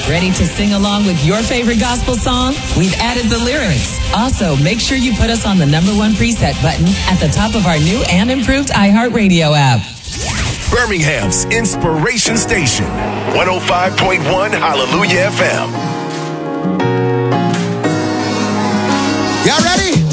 Ready to sing along with your favorite gospel song? We've added the lyrics. Also, make sure you put us on the #1 preset button at the top of our new and improved iHeartRadio app. Birmingham's Inspiration Station, 105.1 Hallelujah FM. Y'all ready?